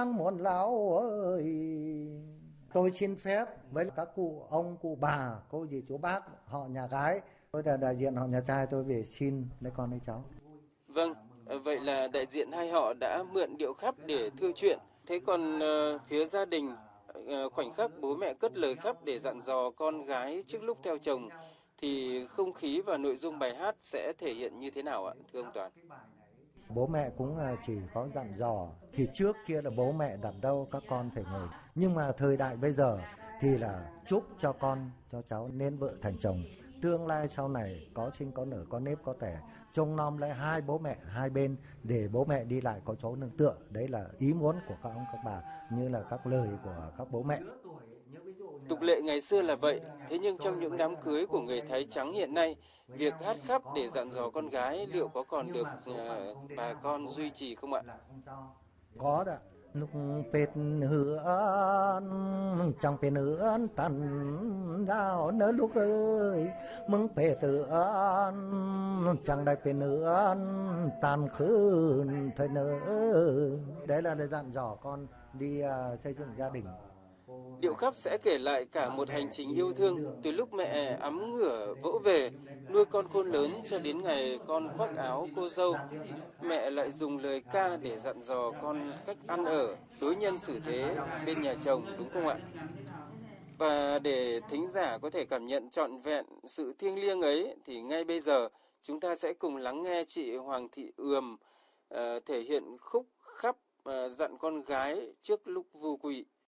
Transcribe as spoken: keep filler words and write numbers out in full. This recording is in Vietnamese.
mang muôn lão ơi. Tôi xin phép với các cụ ông, cụ bà, cô dì chú bác họ nhà gái, tôi là đại diện họ nhà trai, tôi về xin lấy con lấy cháu. Vâng, vậy là đại diện hai họ đã mượn điệu khắp để thưa chuyện. Thế còn uh, phía gia đình, uh, khoảnh khắc bố mẹ cất lời khắp để dặn dò con gái trước lúc theo chồng, thì không khí và nội dung bài hát sẽ thể hiện như thế nào ạ, thưa ông Toàn? Bố mẹ cũng chỉ có dặn dò, thì trước kia là bố mẹ đặt đâu các con phải ngồi. Nhưng mà thời đại bây giờ thì là chúc cho con, cho cháu nên vợ thành chồng. Tương lai sau này có sinh có nở, có nếp có tẻ, trông nom lấy hai bố mẹ hai bên để bố mẹ đi lại có chỗ nương tựa. Đấy là ý muốn của các ông các bà, như là các lời của các bố mẹ. Tục lệ ngày xưa là vậy, thế nhưng trong những đám cưới của người Thái trắng hiện nay, việc hát khắp để dặn dò con gái liệu có còn được uh, bà con duy trì không ạ? Có đó. Lúc pết hứa trong pết hứa tần giao nỡ lúc ơi mừng pết hứa chẳng đại pết hứa tàn khứ thời nỡ. Đấy là để dặn dò con đi uh, xây dựng gia đình. Điệu khắp sẽ kể lại cả một hành trình yêu thương từ lúc mẹ ấm ngửa vỗ về nuôi con khôn lớn cho đến ngày con khoác áo cô dâu. Mẹ lại dùng lời ca để dặn dò con cách ăn ở, đối nhân xử thế bên nhà chồng, đúng không ạ? Và để thính giả có thể cảm nhận trọn vẹn sự thiêng liêng ấy thì ngay bây giờ chúng ta sẽ cùng lắng nghe chị Hoàng Thị Ườm uh, thể hiện khúc khắp uh, dặn con gái trước lúc vu quỵ.